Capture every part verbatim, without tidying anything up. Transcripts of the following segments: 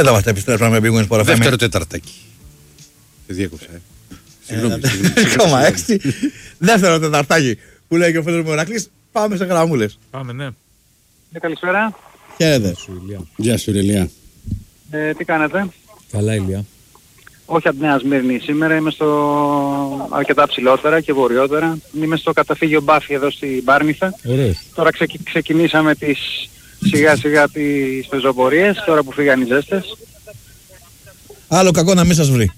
Πέτα μας τα επιστρέψουμε με Big Win Sport εφ εμ. Δεύτερο τεταρτάκι. Σε διέκοψα. Συγγνώμη. Ακόμα έξι. Δεύτερο τεταρτάκι που λέει και ο φίλος μου Ηρακλής. Πάμε σε γραμμούλες. Πάμε, ναι. Ναι, καλησπέρα. Χαίρετε. Γεια σου, Ηλία. Ε, τι κάνετε? Καλά, Ηλία. Όχι από τη Νέα Σμύρνη. Σήμερα είμαι στο αρκετά ψηλότερα και βορειότερα. Είμαι στο καταφύγιο Μπάφη εδώ στην Πάρνηθα. Ωραίος. Τώρα ξεκι... ξεκινήσαμε τις σιγά σιγά τις πεζοπορίες, τώρα που φύγαν οι ζέστες. Άλλο κακό να μην σας βρει.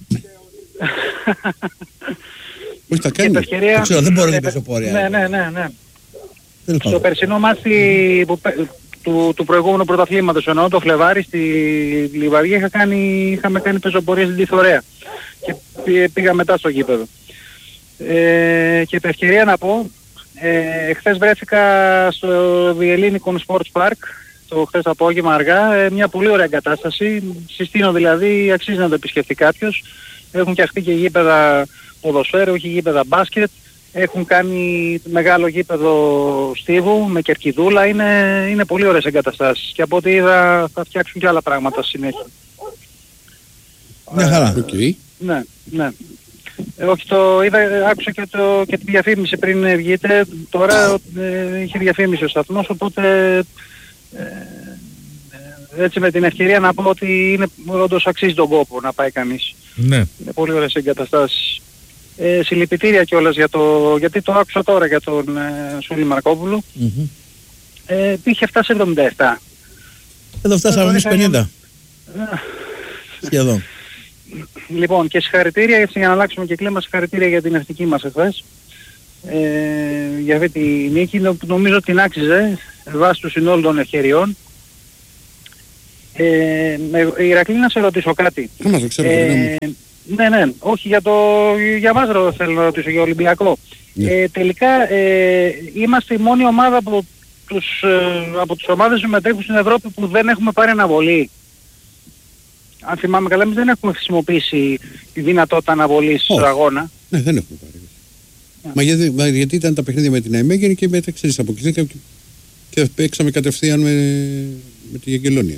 Πώς τα κάνει. Ευκαιρία... Το ξέρω, δεν μπορεί να είναι πεζοπορία. Ναι, ναι, ναι, ναι. Τέλος Στο πάντων. περσινό μάτι που... του, του προηγούμενου πρωταθλήματος, εννοώ το Φλεβάρι στη Λιβαδιά, είχα κάνει, είχαμε κάνει πεζοπορίες στην Τιθωρέα και πή, πήγα μετά στο γήπεδο. Ε, και επ' ευκαιρία να πω, ε, χθες βρέθηκα στο The Hellenikon Sports Park, το χθες απόγευμα αργά, ε, μια πολύ ωραία εγκατάσταση, συστήνω δηλαδή, αξίζει να το επισκεφτεί κάποιος. Έχουν φτιαχτεί και γήπεδα ποδοσφαίρου, έχει γήπεδα μπάσκετ. Έχουν κάνει μεγάλο γήπεδο στίβου με κερκιδούλα, είναι, είναι πολύ ωραίες εγκαταστάσεις και από ό,τι είδα θα φτιάξουν και άλλα πράγματα στη συνέχεια. Μια χαρά. Okay. Ναι, ναι. Ε, όχι, το είδα, άκουσα και, το, και τη διαφήμιση πριν βγείτε, τώρα ε, είχε διαφήμιση ο σταθμός, οπότε ε, ε, έτσι με την ευκαιρία να πω ότι είναι όντως αξίζει τον κόπο να πάει κανείς. Ναι. Είναι πολύ ωραίες εγκαταστάσεις. Ε, συλληπιτήρια κιόλας για το, γιατί το άκουσα τώρα για τον ε, Σούλη Μαρκόπουλου. Mm-hmm. Ε, πήγε επτά εβδομήντα επτά. Εδώ φτάσαμε εμείς πενήντα. Σχεδόν. Λοιπόν, και συγχαρητήρια, έτσι για να αλλάξουμε και κλίμα, συγχαρητήρια για την ευτική μας εχθές. Ε, για αυτή τη νίκη, νομίζω την άξιζε, βάσει του συνόλου των ευκαιριών. Ε, Ηρακλή, να σε ρωτήσω κάτι. Άμα το ξέρω, ε, ναι, ναι, όχι για, το, για μας ρο, θέλω να ρωτήσω, για Ολυμπιακό. Ναι. Ε, τελικά ε, είμαστε η μόνη ομάδα από, τους, ε, από τις ομάδες που συμμετέχουν στην Ευρώπη που δεν έχουμε πάρει αναβολή. Αν θυμάμαι καλά, εμείς δεν έχουμε χρησιμοποιήσει τη δυνατότητα αναβολής oh. του αγώνα. Ναι, δεν έχουμε πάρει. Yeah. Μα, γιατί, μα γιατί ήταν τα παιχνίδια με την ΑΕΜΕΓΕΝ και μετά ξέρεις αποκλειστήκαμε και, και παίξαμε κατευθείαν με, με τη Γεγγελόνια.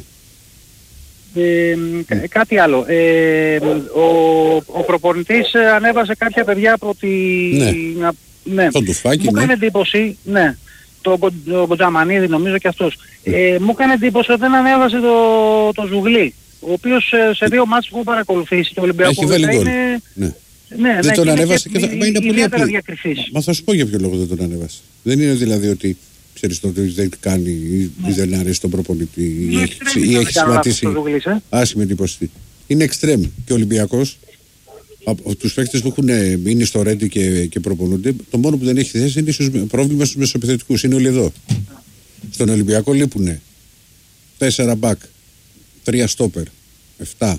Ε, mm. Κάτι άλλο. Ε, ο, ο προπονητής ανέβασε κάποια παιδιά από τη... Ναι. Να, ναι. Τον Τουφάκη, μου ναι. έκανε εντύπωση, ναι. Το, το Κοντζαμανίδη νομίζω και αυτός. Mm. Ε, μου έκανε εντύπωση ότι δεν ανέβασε το, το Ζουγλί, ο οποίος σε δύο μάτς που έχω παρακολουθήσει το Ολυμπιακό έχει βάλει γκολ. Είναι... Ναι. Ναι, δεν ναι, τον και ανέβασε και, και θα είναι πολύ ιδιαίτερα απλή. Διακριθής. Μα θα σου πω για ποιο λόγο δεν τον ανέβασε. Δεν είναι δηλαδή ότι ξέρεις το ότι δεν κάνει ή ναι. δεν αρέσει τον προπονητή ή, ή έχει, ή έχει σχηματίσει άσχημη εντύπωση. Είναι εξτρέμ και ο Ολυμπιακός από τους παίκτες που έχουν μείνει στο Ρέντι και, και προπονούνται, το μόνο που δεν έχει θέση είναι ίσως πρόβλημα στους μεσοεπιθετικούς. Είναι όλοι εδώ. Στον Ολυμπιακό λείπουνε τέσσερα μπακ, τρία στόπερ, εφτά.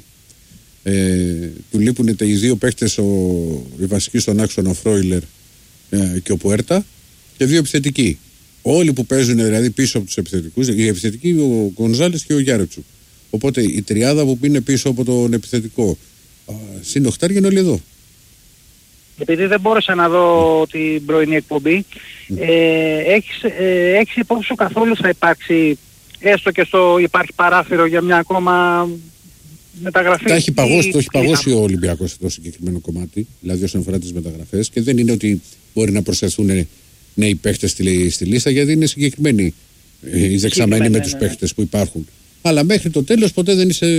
Ε, του λείπουν οι δύο παίχτες, ο, οι βασικοί στον άξονα, ο Φρόιλερ ε, και ο Πουέρτα, και δύο επιθετικοί. Όλοι που παίζουν δηλαδή πίσω από τους επιθετικούς, οι επιθετικοί ο Γκονζάλες και ο Γιάρετσου. Οπότε η τριάδα που είναι πίσω από τον επιθετικό συν οχτάρια είναι όλοι εδώ. Επειδή δεν μπόρεσα να δω την πρωινή εκπομπή, mm. ε, έχεις, ε, έχεις υπόψη σου καθόλου θα υπάρξει, έστω και στο υπάρχει παράθυρο για μια ακόμα μεταγραφή? Τα έχει παγώσει, το έχει παγώσει ο Ολυμπιακός σε το συγκεκριμένο κομμάτι, δηλαδή όσον αφορά τις μεταγραφές, και δεν είναι ότι μπορεί να προσθεθούν νέοι παίχτες στη, στη λίστα, γιατί είναι συγκεκριμένοι ε, οι δεξαμένοι με τους ναι, παίχτες που υπάρχουν. Αλλά μέχρι το τέλος ποτέ δεν είσαι,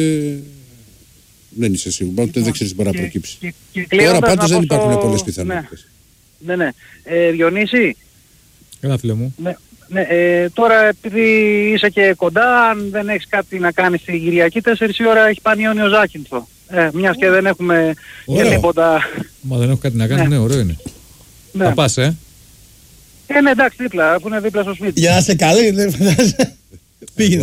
δεν είσαι σίγουρο, ποτέ δεν ξέρεις τι μπορεί να προκύψει. Και, και, και τώρα πάντως δεν υπάρχουν το... πολλές πιθανότητες. Ναι, ναι. ναι. Ε, Διονύση. Έλα φίλε μου. Ναι. Ναι, ε, τώρα επειδή είσαι και κοντά, αν δεν έχεις κάτι να κάνεις την Κυριακή, τέσσερις η ώρα έχει πάει Ιόνιο Ζάκυνθο. Ε, μιας και δεν έχουμε και τίποτα. Μα δεν έχω κάτι να κάνω, ναι, ναι ωραίο είναι. Ναι. Θα πας, ε. Ε, ναι, εντάξει, δίπλα, αφού είναι δίπλα στο σπίτι. Για να σε καλή, δεν φαντάζεσαι. Πήγαινε.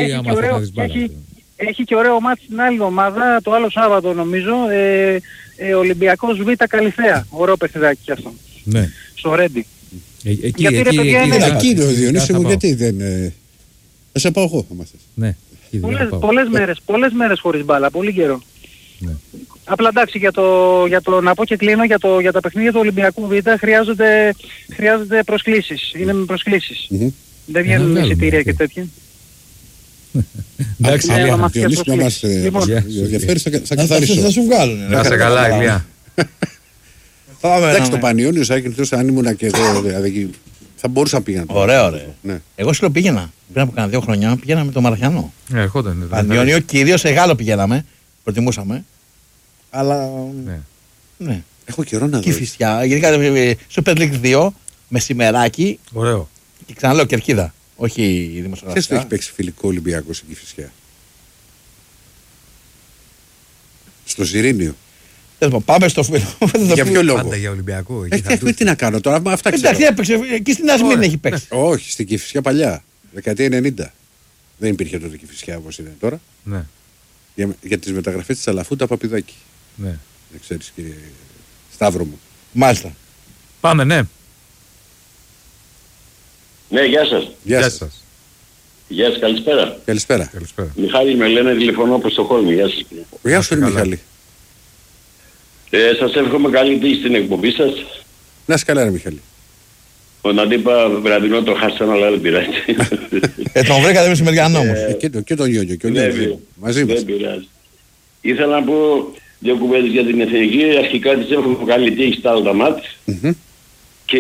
Έχει και ωραίο μάτι στην άλλη ομάδα, το άλλο Σάββατο νομίζω, ε, ε, Ολυμπιακός Β' Καλυθέα. Ωραίο παιχνιδάκι κι αυτό. Ναι. Στο Ρέντι. Ε, εκεί, γιατί εκεί, ρε παιδιά εκεί, είναι... Εκεί είναι ο Διονύση μου, γιατί δεν... Ε... Θα σε πάω εγώ, άμα θες. Ναι. Πολλές, πολλές μέρες, πολλές μέρες χωρίς μπάλα, πολύ καιρό. Ναι. Απλά εντάξει, για το, για το, να πω και κλείνω, για, το, για τα παιχνίδια του Ολυμπιακού Β' χρειάζονται, χρειάζονται προσκλήσεις, είναι με προσκλήσεις. Mm-hmm. Δεν βγαίνουν εισιτήρια και τέτοια. Εντάξει, Διονύση, να μας ενδιαφέρει, θα καθαρίσω. Θα σου βγάλουν. Να σε καλά, Ηλία. Εντάξει, το Πανιόνιος Άγγελος, αν ήμουν και εγώ, δηλαδή, θα μπορούσα να πήγαινα. Ωραία, ωραία. Εγώ σου πήγαινα. Πριν από κάνα δύο χρονιά πήγαινα με το Μαραθιανό. Ναι, ερχόταν. Πανιόνιο, κυρίως σε Γάλλο πηγαίναμε. Προτιμούσαμε. Αλλά. Ναι. Έχω καιρό να δω. Κηφισιά. Γενικά Super League δύο, μεσημεράκι. Ωραίο. Και ξαναλέω Κερκίδα. Όχι δημοσιογραφικά. Ποιος το έχει παίξει φιλικό Ολυμπιακό στην Κηφισιά? Στο Ζιρήνιο. Πάμε στο φίλο. Για ποιο λόγο? Πάντα για Ολυμπιακό. Ε, τι να κάνω τώρα, αυτά ξέρω. Εντάξει, έπαιξε. Εκεί στην Ασμήνη έχει παίξει. Όχι, στην Κηφισιά παλιά. Δεκαετία ενενήντα. Δεν υπήρχε τότε Κηφισιά όπως είναι τώρα. Ναι. Για, για τις μεταγραφές της Αλαφούτα Παπιδάκη. Ναι. Δεν ξέρεις, κύριε Σταύρο μου. Μάλιστα. Πάμε, ναι. Ναι, γεια σας. Γεια, Γεια σας. σας. Γεια σας, καλησπέρα. Καλησπέρα. Καλησπέρα. Μιχάλη με λένε, τηλεφωνώ από Στοκχόλμη. Γεια σας. Γεια σου, Μιχάλη. Ε, σας εύχομαι καλή τύχη στην εκπομπή σας. Να είσαι καλά, ρε Μιχάλη. Τον αντίπα βραδινό το χάσαν, αλλά δεν πειράζει. Ε, τον βρήκατε μεσημεριανό όμως. Ε, και, το, και τον Γιώργο και ο Γιώργος. Μαζί μας. Δεν πειράζει. Ήθελα να πω δύο κουβέντες για την εθνική. Αρχικά της εύχομαι καλή τύχη στα άλλα μάτ. Mm-hmm. Και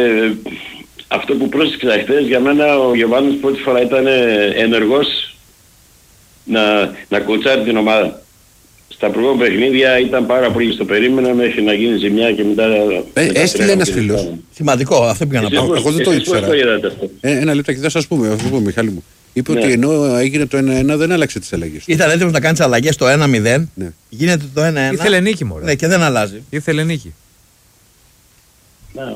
αυτό που πρόσεξα χθες, για μένα ο Γιωβάνος πρώτη φορά ήταν ενεργός να, να κοτσάρει την ομάδα. Στα προηγούμενα παιχνίδια ήταν πάρα πολύ στο περίμενα μέχρι να γίνει ζημιά και μετά... Ε, έστειλε ένας φίλος. Σημαντικό, αυτό πήγα να πω. Εγώ δεν το ήξερα. Ε, ένα λεπτάκι, θα σας πούμε, θα πούμε, Μιχάλη μου. Είπε Ναι. ότι ενώ έγινε το ένα ένα δεν άλλαξε τις αλλαγές. Ήταν έτοιμος να κάνει τις αλλαγές το ένα μηδέν. Ναι. Γίνεται το ένα ένα. Ήθελε νίκη, μωρέ. Ναι, και δεν αλλάζει. Ήθελε νίκη. Να,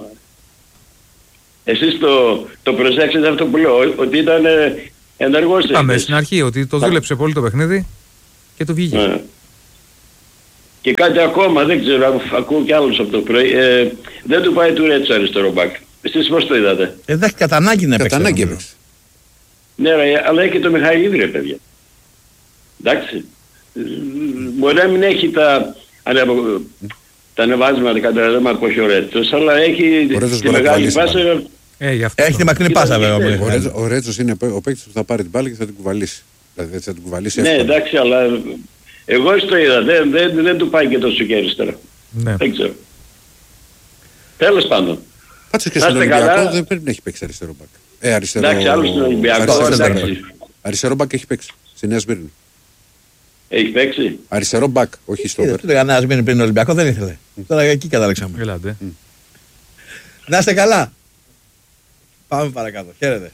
εσείς το, το προσέξετε αυτό που λέω, ότι ήταν ενεργός. Πάμε στην αρχή ότι το δούλεψε πολύ το παιχνίδι και το βγήκε. Ναι. Και κάτι ακόμα, δεν ξέρω, ακούω κι άλλους από το πρωί, ε, δεν του πάει του Ρέτσο αριστερό μπακ. Εσείς πώς το είδατε? Εντάξει, κατά ανάγκη να Κατά ανάγκη έπαιξε. Ναι, ρε, αλλά έχει και το Μιχαηλίδη, ρε παιδιά. Εντάξει. Μπορεί να μην έχει τα, τα ανεβάσματα κατά ρέμα που έχει ο Ρέτσος, αλλά έχει τη μεγάλη πάσα. Ε, γι' αυτό. Έχει τη μακρινή πάσα βέβαια. Ο, Ρέτζο, ο Ρέτσος είναι ο παίκτης που θα πάρει την μπάλα και θα την κουβαλήσει. Δηλαδή θα την κουβαλήσει Ναι, εύκολα. εντάξει, αλλά εγώ το είδα. Δεν, δεν, δεν του πάει και τόσο και αριστερά. Ναι. Δεν ξέρω. Τέλος πάντων. Κάτσε και Να στον είστε Ολυμπιακό καλά. δεν πρέπει να έχει παίξει αριστερό μπακ. Ε, αριστερό... Εντάξει, άλλο στον Ολυμπιακό. Αριστερό, Εντάξει. αριστερό μπακ έχει παίξει. Στη Νέα Σμύρνη. Έχει παίξει. Αριστερό μπακ, όχι στο over. Του λέγανε να μείνει πριν Ολυμπιακό, δεν ήθελε. Τώρα εκεί καταλήξαμε. Ελάτε. Να είστε καλά. Πάμε παρακάτω. Χαίρετε.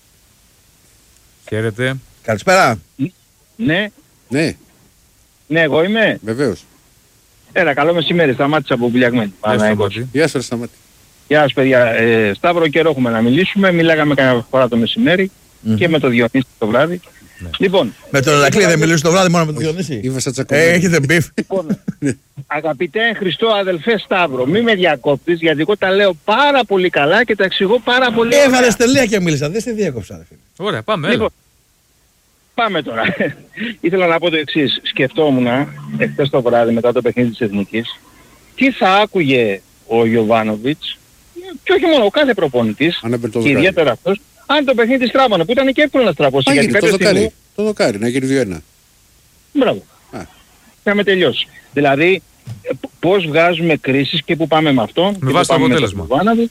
Χαίρετε. Καλησπέρα. Ναι, Ναι, ναι, εγώ είμαι. βεβαίως. Έλα, καλό μεσημέρι, σταμάτησα από Βουλιαγμένη. Γεια σου, Σταμάτη. Γεια σου, ρε Σταμάτη. Γεια σας παιδιά. Ε, Σταύρο, καιρό έχουμε να μιλήσουμε. Μιλάγαμε κανένα φορά το μεσημέρι Mm. και με το Διονύση το βράδυ. Ναι. Λοιπόν, Με τον Ερακλή δεν μιλούσε το βράδυ μόνο με τον Διονύση. Είμαστε Ε, τσακωμένοι. έχετε μπιφ. λοιπόν αγαπητέ Χριστό αδελφέ Σταύρο, μη με διακόπτεις γιατί εγώ τα λέω πάρα πολύ καλά και τα εξηγώ πάρα πολύ ωραία. Έβαλε τελεία και μίλησα. Δεν σε διέκοψα, ρε φίλε. Ωραία, πάμε. Λοιπόν, Έλα. πάμε τώρα. Ήθελα να πω το εξής. Σκεφτόμουν εχθές το βράδυ μετά το παιχνίδι της Εθνικής τι θα άκουγε ο Γιοβάνοβιτς και όχι μόνο ο κάθε προπονητής Αν έπαιρνε το και δοκάρι. ιδιαίτερα αυτός αν το παιχνίδι στράβανε που ήταν και εύκολο να στραβώσει. Α, γιατί γίνει, το κάποια στιγμή- δοκάρι. Το δοκάρι, να γίνει δύο ένα. Μπράβο. Α. Είχαμε τελειώσει. Δηλαδή ε, π- πώς βγάζουμε κρίσεις και πού πάμε με αυτό. και πού βάση το πάμε με αποτέλεσμα. τον Γιοβάνοβιτς.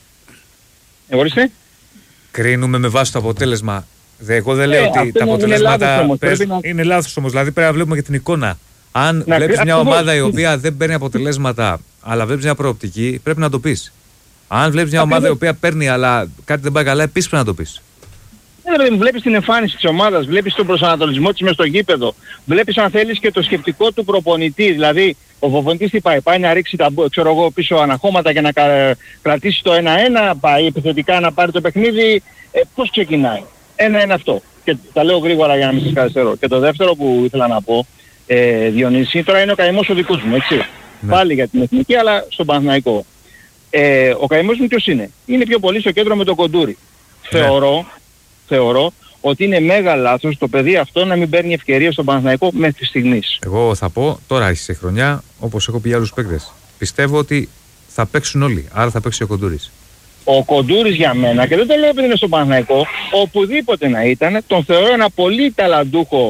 Ε, ορίστε. Κρίνουμε με βάση το αποτέλεσμα. Δε, εγώ δεν Ε, λέω αυτό ότι τα είναι- είναι αποτελέσματα. λάθος όμως, παίζ- πρέπει να- Είναι λάθος όμως. Δηλαδή πρέπει να βλέπουμε και την εικόνα. Αν Να, βλέπεις μια ακριβώς. ομάδα η οποία δεν παίρνει αποτελέσματα, αλλά βλέπεις μια προοπτική, πρέπει να το πεις. Αν βλέπεις μια ομάδα η οποία παίρνει, αλλά κάτι δεν πάει καλά, επίσης πρέπει να το πεις. Ναι, ρε, βλέπεις την εμφάνιση της ομάδας, βλέπεις τον προσανατολισμό της μες στο γήπεδο, βλέπεις αν θέλεις και το σκεπτικό του προπονητή. Δηλαδή, ο προπονητής τι πάει, πάει να ρίξει τα μπο- ξέρω εγώ, πίσω αναχώματα για να κα- κρατήσει το ένα ένα, πάει επιθετικά να πάρει το παιχνίδι. Ε, πώς ξεκινάει. Ένα είναι αυτό. Και τα λέω γρήγορα για να μην σας καθυστερώ. Και το δεύτερο που ήθελα να πω, ε, Διονύση, τώρα είναι ο καημός ο δικός μου, έτσι. Ναι. Πάλι για την εθνική, αλλά στον Παναθηναϊκό. Ε, ο καημός μου ποιος είναι. Είναι πιο πολύ στο κέντρο με τον Κοντούρη. Ναι. Θεωρώ, θεωρώ ότι είναι μέγα λάθος το παιδί αυτό να μην παίρνει ευκαιρία στον Παναθηναϊκό μέχρι στιγμής. Εγώ θα πω, τώρα άρχισε η χρονιά, όπως έχω πει για άλλους παίκτες. Πιστεύω ότι θα παίξουν όλοι. Άρα θα παίξει ο Κοντούρης. Ο Κοντούρης για μένα, και δεν το λέω επειδή είναι στον Παναθηναϊκό, οπουδήποτε να ήταν, τον θεωρώ ένα πολύ ταλαντούχο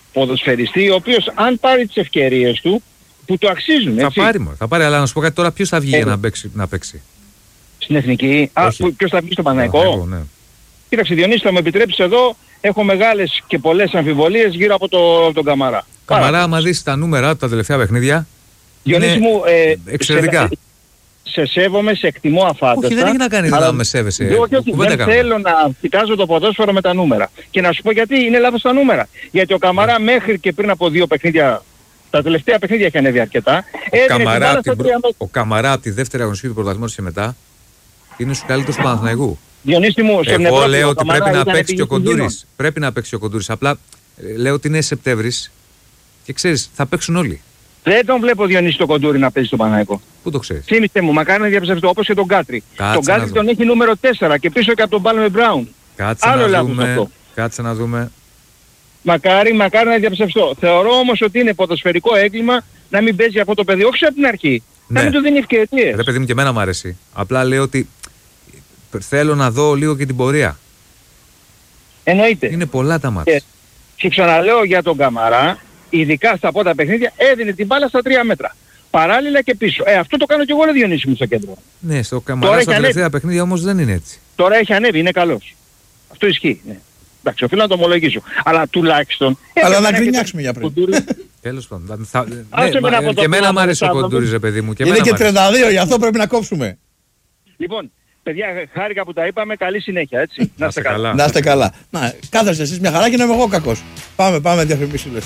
ποδοσφαιριστή, ο οποίος αν πάρει τις ευκαιρίες του, που το αξίζουν, θα έτσι. πάρει, θα πάρει, αλλά να σου πω κάτι τώρα, ποιος θα βγει ε, για να παίξει, να παίξει. Στην Εθνική, α, ποιος θα βγει στο Παναθηναϊκό. Ναι. Κοίταξε Διονύση, θα μου επιτρέψεις εδώ, έχω μεγάλες και πολλές αμφιβολίες γύρω από, το, από τον Καμαρά. Καμαρά, άμα δεις τα νούμερα τα τελευταία παιχνίδια, Διονύση είναι μου, ε, εξαιρετικά. Σε, σε σέβομαι, σε εκτιμώ αφάνταστα. Όχι, δεν έχει να κάνει αλλά, να με σέβεσαι. Όχι, όχι, δεν κάνω. Θέλω να κοιτάζω το ποδόσφαιρο με τα νούμερα. Και να σου πω γιατί είναι λάθος τα νούμερα. Γιατί ο Καμαρά yeah. μέχρι και πριν από δύο παιχνίδια, τα τελευταία παιχνίδια έχει ανέβει αρκετά. Ο Καμαρά, την προ... ο Καμαρά από τη δεύτερη αγωνιστική του πρωταθλήματος και μετά είναι στους καλύτερους του Παναθηναϊκού. Διονύση μου, στον Εγώ λέω ότι πρέπει να παίξει και ο Κοντούρης. Πρέπει να παίξει ο Κοντούρης. Απλά λέω ότι είναι Σεπτέμβρης και ξέρεις, θα παίξουν όλοι. Δεν τον βλέπω Διονύση το Κοντούρη να παίζει στον Παναθηναϊκό. Πού το ξέρεις? Θύμιστε μου, μακάρι να διαψευστώ, όπως και τον Κάτρι. Κάτσε τον Κάτρι τον έχει νούμερο τέσσερα και πίσω και από τον Πάλμε Μπράουν. Κάτσε Άλλο να δούμε. Κάτσε να δούμε. Μακάρι, μακάρι να διαψευστώ. Θεωρώ όμως ότι είναι ποδοσφαιρικό έγκλημα να μην παίζει αυτό το παιδί, όχι από την αρχή. Ναι. Να μην του δίνει ευκαιρίες. Ρε παιδί μου, και εμένα μου αρέσει. Απλά λέω ότι θέλω να δω λίγο και την πορεία. Εννοείται. Είναι πολλά τα μάτια. Και, και ξαναλέω για τον Καμαρά, ειδικά στα πρώτα παιχνίδια, έδινε την μπάλα στα τρία μέτρα. Παράλληλα και πίσω. Ε, αυτό το κάνω και εγώ, ρε Διονύση μου, στο κέντρο. Ναι, στο Καμαρά στα τελευταία ανέβει. παιχνίδια όμως δεν είναι έτσι. Τώρα έχει ανέβει, είναι καλός. Αυτό ισχύει. Ναι. Εντάξει, οφείλω να το ομολογήσω. Αλλά τουλάχιστον... Αλλά να γκρινιάξουμε για πριν. Τέλος πάντων. Ναι, και εμένα μου άρεσε ο Κοντούρης, ρε παιδί μου. Είναι και τριάντα δύο, γι' αυτό πρέπει να κόψουμε. Λοιπόν, παιδιά, χάρηκα που τα είπαμε. Καλή συνέχεια, έτσι. Να είστε καλά. Να είστε καλά. Να, κάθεστε εσείς μια χαρά και να είμαι εγώ κακός. Πάμε, πάμε διαφημίσεις.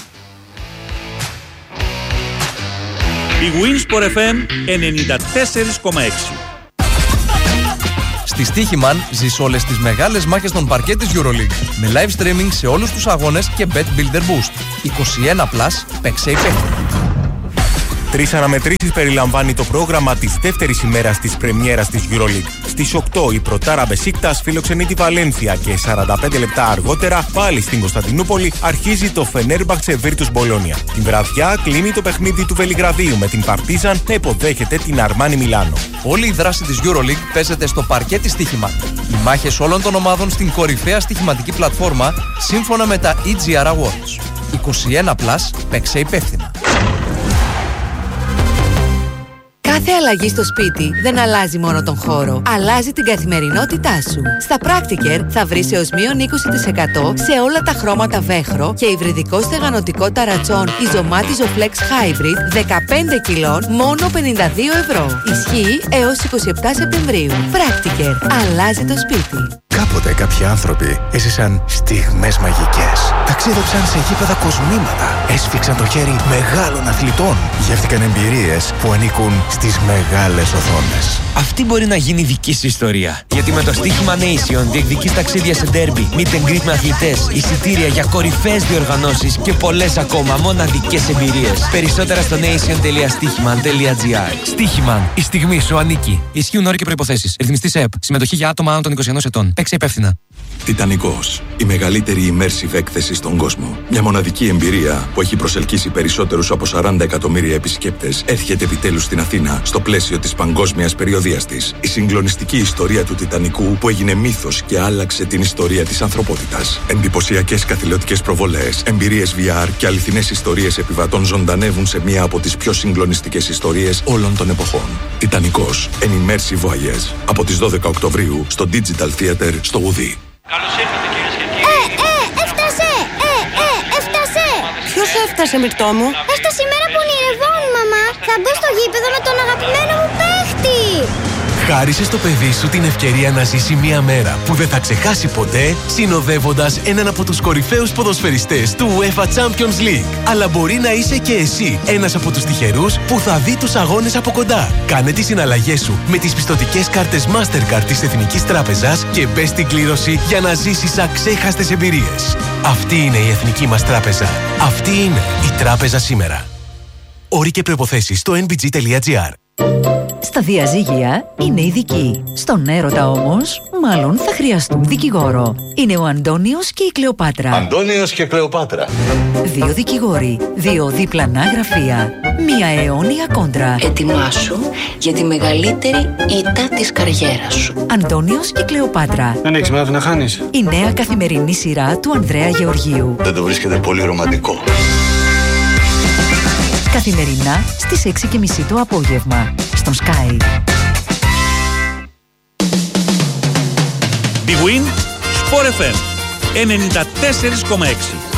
Η Winsport εφ εμ ενενήντα τέσσερα κόμμα έξι. Στη Στοίχημαν ζεις όλες τις μεγάλες μάχες των παρκέ της EuroLeague με live streaming σε όλους τους αγώνες και Bet Builder Boost. είκοσι ένα συν, παίξε υπεύθυνα. Τρεις αναμετρήσεις περιλαμβάνει το πρόγραμμα της δεύτερης ημέρας της πρεμιέρας της EuroLeague. Στις οκτώ η Πρωτάρα Μπεσίκτας φιλοξενεί τη Βαλένθια και σαράντα πέντε λεπτά αργότερα, πάλι στην Κωνσταντινούπολη, αρχίζει το Φενέρμπαχτσε Βίρτους Μπολόνια. Την βραδιά κλείνει το παιχνίδι του Βελιγραδίου με την Παρτίζαν να υποδέχεται την Αρμάνι Μιλάνο. Όλη η δράση της EuroLeague παίζεται στο παρκέ της Στοίχημαν. Οι μάχες όλων των ομάδων στην κορυφαία στοιχηματική πλατφόρμα σύμφωνα με τα ι τζι αρ Awards. είκοσι ένα συν, παίξε υπεύθυνα. Κάθε αλλαγή στο σπίτι δεν αλλάζει μόνο τον χώρο, αλλάζει την καθημερινότητά σου. Στα Practicare θα βρεις έως μείον είκοσι τοις εκατό σε όλα τα χρώματα βέχρο και υβριδικό στεγανοτικό ταρατσόν Ιζωμάτιζο Flex Hybrid δεκαπέντε κιλών μόνο πενήντα δύο ευρώ. Ισχύει έως είκοσι επτά Σεπτεμβρίου. Practicare. Αλλάζει το σπίτι. Κάποτε κάποιοι άνθρωποι έζησαν στιγμές μαγικές. Ταξίδεψαν σε γήπεδα κοσμήματα. Έσφιξαν το χέρι μεγάλων αθλητών. Γεύτηκαν εμπειρίες που ανήκουν στις μεγάλες οθόνες. Αυτή μπορεί να γίνει δική σου ιστορία. Γιατί με το στοίχημα Nation διεκδικείς ταξίδια σε ντέρμπι, meet and greet με αθλητές, εισιτήρια για κορυφαίες διοργανώσεις και πολλές ακόμα μοναδικές εμπειρίες. Περισσότερα στο nation τελεία στοίχημαν τελεία τζι άρ. Στοίχημαν. Η στιγμή σου ανήκει. Ισχύουν όροι και προϋποθέσεις. Ρυθμιστής ΕΠ. Συμμετοχή για άτομα άνω των είκοσι ενός ετών. Παίξε υπεύθυνα. Τιτανικός. Η μεγαλύτερη immersive έκθεση στον κόσμο. Μια μοναδική εμπειρία που έχει προσελκύσει περισσότερους από σαράντα εκατομμύρια επισκέπτες έρχεται επιτέλους στην Αθήνα στο πλαίσιο της παγκόσμιας περιοδίας της. Η συγκλονιστική ιστορία του Τιτανικού που έγινε μύθος και άλλαξε την ιστορία της ανθρωπότητας. Εντυπωσιακές καθηλωτικές προβολές, εμπειρίες βι αρ και αληθινές ιστορίες επιβατών ζωντανεύουν σε μία από τις πιο συγκλονιστικές ιστορίες όλων των εποχών. Τιτανικός. An immersive voyage. Από τις δώδεκα Οκτωβρίου στο Digital Theater στο Ουδί. Καλώς ήρθατε κυρίες και κύριοι. Ε, ε, έφτασε! Ε, ε, έφτασε! Ποιος έφτασε, Μυρτώ μου? Έφτασε η μέρα που ονειρευόμουν, μαμά. Θα μπω στο γήπεδο με τον αγαπημένο μου παίχτη. Χάρισε στο παιδί σου την ευκαιρία να ζήσει μια μέρα που δεν θα ξεχάσει ποτέ, συνοδεύοντας έναν από τους κορυφαίους ποδοσφαιριστές του UEFA Champions League. Αλλά μπορεί να είσαι και εσύ ένας από τους τυχερούς που θα δει τους αγώνες από κοντά. Κάνε τις συναλλαγές σου με τις πιστωτικές κάρτες Mastercard της Εθνικής Τράπεζας και μπες στην κλήρωση για να ζήσεις αξέχαστες εμπειρίες. Αυτή είναι η Εθνική μας Τράπεζα. Αυτή είναι η Τράπεζα σήμερα. Όροι και προϋποθέσεις στο εν μπι τζι τελεία τζι άρ. Στα διαζύγια είναι ειδικοί. Στον έρωτα όμως, μάλλον θα χρειαστούν δικηγόρο. Είναι ο Αντώνιος και η Κλεοπάτρα. Αντώνιος και Κλεοπάτρα. Δύο δικηγόροι, δύο διπλανά γραφεία, μία αιώνια κόντρα. Ετοιμάσου για τη μεγαλύτερη ήττα της καριέρας σου. Αντώνιος και Κλεοπάτρα. Δεν έχεις μάθει να χάνεις. Η νέα καθημερινή σειρά του Ανδρέα Γεωργίου. Δεν το βρίσκεται πολύ ρομαντικό. Καθημερινά στις έξι και μισή το απόγευμα. Στον Sky. Big Win, Sport εφ εμ ενενήντα τέσσερα κόμμα έξι.